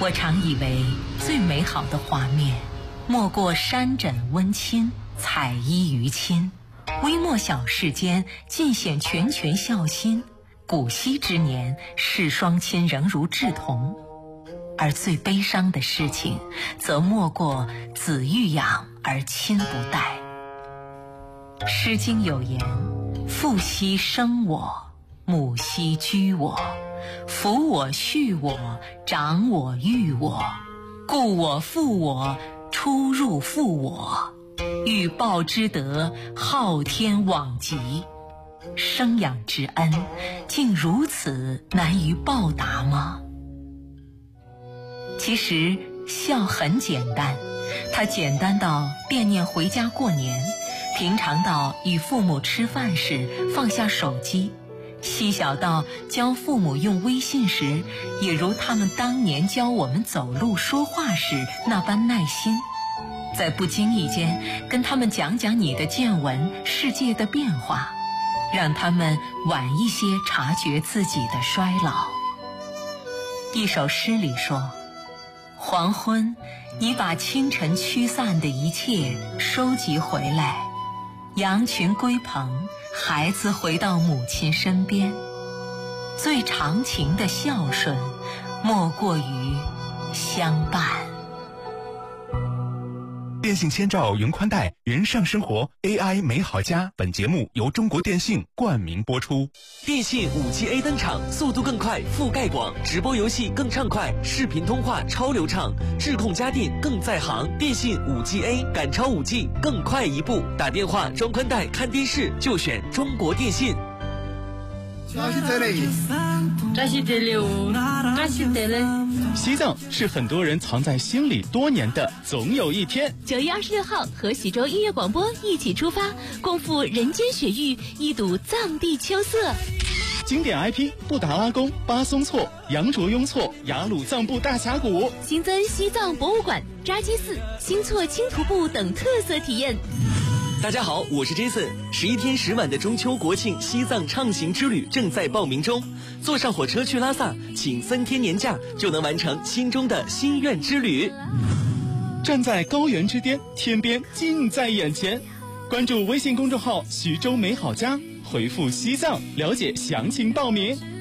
我常以为最美好的画面，莫过山枕温馨，彩衣娱亲。微末小世间，尽显拳拳孝心。古稀之年，世双亲仍如稚童。而最悲伤的事情，则莫过子欲养而亲不待。诗经有言：父兮生我，母兮居我，抚我恤我，长我育我，故我负我，出入负我，欲报之德，昊天罔极。生养之恩，竟如此难于报答吗？其实孝很简单，它简单到惦念回家过年，平常到与父母吃饭时放下手机，细小到教父母用微信时，也如他们当年教我们走路说话时那般耐心。在不经意间跟他们讲讲你的见闻，世界的变化，让他们晚一些察觉自己的衰老。一首诗里说，黄昏，你把清晨驱散的一切收集回来，羊群归棚，孩子回到母亲身边。最长情的孝顺，莫过于相伴。 电信千兆云宽带，云上生活 AI 美好家。本节目由中国电信冠名播出。 电信 5G A 登场，速度更快，覆盖广，直播游戏更畅快，视频通话超流畅，智控家电更在行。电信 5G A 赶超 5G， 更快一步。打电话、装宽带、看电视就选中国电信。 西藏是很多人藏在心里多年的总有一天。 9月26号和徐州音乐广播一起出发，共赴人间雪域，一睹藏地秋色。 经典 IP 布达拉宫、巴松措、羊卓雍措、雅鲁藏布大峡谷， 新增西藏博物馆、扎基寺、新措轻徒步等特色体验。 大家好，我是 Jason。11天10晚的中秋国庆西藏畅行之旅正在报名中，坐上火车去拉萨，请3天年假就能完成心中的心愿之旅。 站在高原之巅，天边近在眼前。关注微信公众号徐州美好家，回复西藏了解详情报名。